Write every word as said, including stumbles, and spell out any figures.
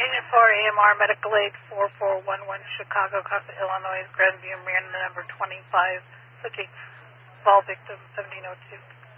Unit four, A M R Medical Aid four four one one, Chicago, Casa, Illinois, Grandview, Miranda number twenty-five, subject fall victim seventeen oh two.